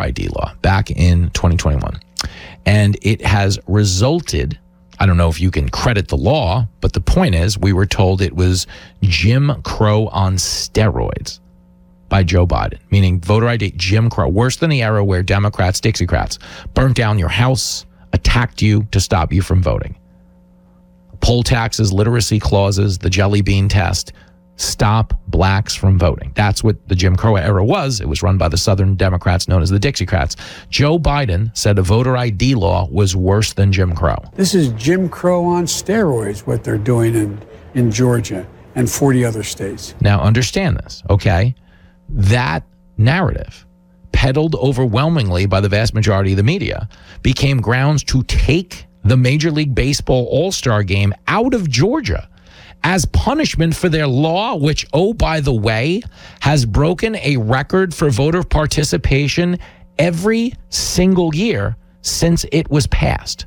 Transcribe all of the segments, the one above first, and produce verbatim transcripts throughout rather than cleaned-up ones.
I D law back in twenty twenty-one. And it has resulted, I don't know if you can credit the law, but the point is we were told it was Jim Crow on steroids by Joe Biden, meaning voter I D, Jim Crow, worse than the era where Democrats, Dixiecrats, burnt down your house, attacked you to stop you from voting. Poll taxes, literacy clauses, the jelly bean test, stop blacks from voting. That's what the Jim Crow era was. It was run by the Southern Democrats known as the Dixiecrats. Joe Biden said a voter I D law was worse than Jim Crow. This is Jim Crow on steroids, what they're doing in, in Georgia and forty other states. Now understand this, okay? That narrative, peddled overwhelmingly by the vast majority of the media, became grounds to take the Major League Baseball All-Star game out of Georgia as punishment for their law, which, oh, by the way, has broken a record for voter participation every single year since it was passed.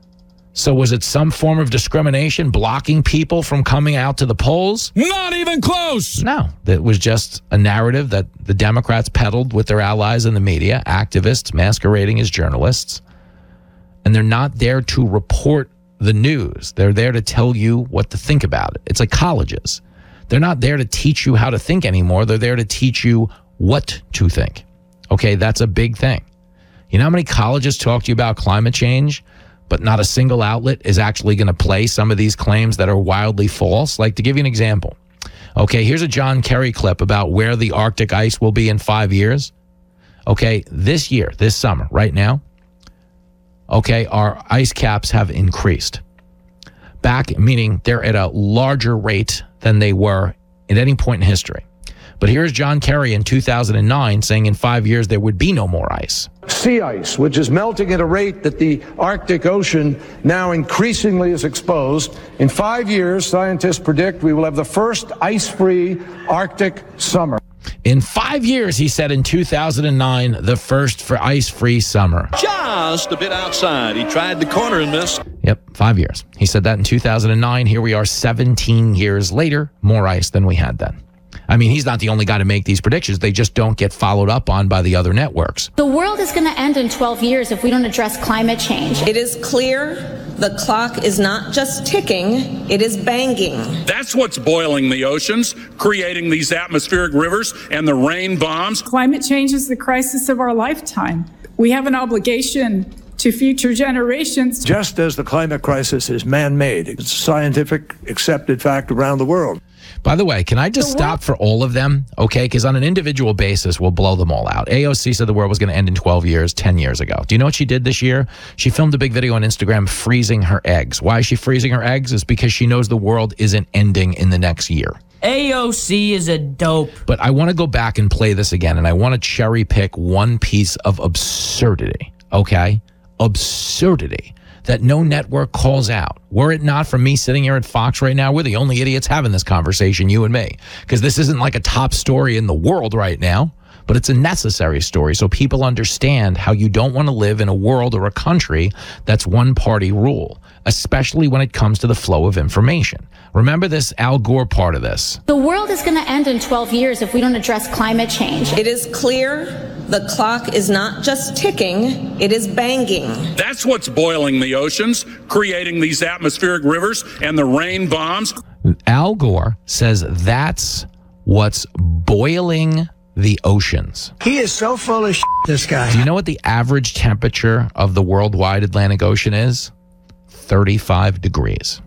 So was it some form of discrimination blocking people from coming out to the polls? Not even close. No, it was just a narrative that the Democrats peddled with their allies in the media, activists masquerading as journalists. And they're not there to report the news. They're there to tell you what to think about it. It's like colleges. They're not there to teach you how to think anymore. They're there to teach you what to think. Okay, that's a big thing. You know how many colleges talk to you about climate change, but not a single outlet is actually going to play some of these claims that are wildly false? Like, to give you an example. Okay, here's a John Kerry clip about where the Arctic ice will be in five years. Okay, this year, this summer, right now, okay, our ice caps have increased. Back, meaning they're at a larger rate than they were at any point in history. But here's John Kerry in two thousand nine saying in five years there would be no more ice. Sea ice, which is melting at a rate that the Arctic Ocean now increasingly is exposed. In five years, scientists predict we will have the first ice-free Arctic summer. In five years, he said in two thousand nine, the first for ice-free summer. Just a bit outside. He tried the corner and missed. Yep, five years. He said that in two thousand nine. Here we are seventeen years later, more ice than we had then. I mean, he's not the only guy to make these predictions. They just don't get followed up on by the other networks. The world is going to end in twelve years if we don't address climate change. It is clear the clock is not just ticking, it is banging. That's what's boiling the oceans, creating these atmospheric rivers and the rain bombs. Climate change is the crisis of our lifetime. We have an obligation to future generations. Just as the climate crisis is man-made, it's a scientific accepted fact around the world. By the way, can I just stop for all of them? Okay, because on an individual basis, we'll blow them all out. A O C said the world was going to end in twelve years, ten years ago. Do you know what she did this year? She filmed a big video on Instagram freezing her eggs. Why is she freezing her eggs? It's because she knows the world isn't ending in the next year. A O C is a dope. But I want to go back and play this again, and I want to cherry pick one piece of absurdity, okay? Absurdity that no network calls out. Were it not for me sitting here at Fox right now, we're the only idiots having this conversation, you and me, because this isn't like a top story in the world right now, but it's a necessary story so people understand how you don't want to live in a world or a country that's one-party rule, especially when it comes to the flow of information. Remember this Al Gore part of this. The world is going to end in twelve years if we don't address climate change. It is clear the clock is not just ticking, it is banging. That's what's boiling the oceans, creating these atmospheric rivers and the rain bombs. Al Gore says that's what's boiling the oceans. He is so full of shit, this guy. Do you know what the average temperature of the worldwide Atlantic Ocean is? thirty-five degrees.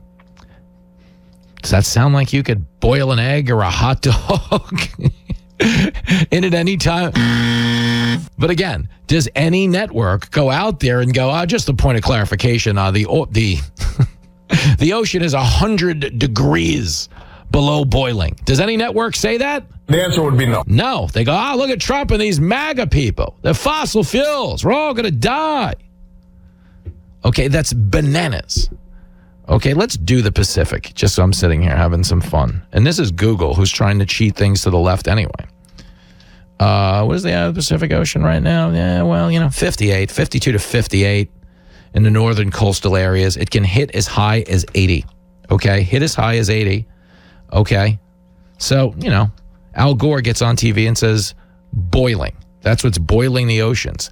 Does that sound like you could boil an egg or a hot dog in at any time? But again, does any network go out there and go, oh, just a point of clarification, uh, the the the ocean is one hundred degrees below boiling. Does any network say that? The answer would be no. No. They go, oh, look at Trump and these MAGA people. They're fossil fuels. We're all going to die. Okay, that's bananas. Okay, let's do the Pacific, just so I'm sitting here having some fun. And this is Google, who's trying to cheat things to the left anyway. Uh, what is the uh, Pacific Ocean right now? Yeah, well, you know, fifty-eight, fifty-two to fifty-eight in the northern coastal areas. It can hit as high as eighty. Okay, hit as high as eighty. Okay, so, you know, Al Gore gets on T V and says, boiling. That's what's boiling the oceans.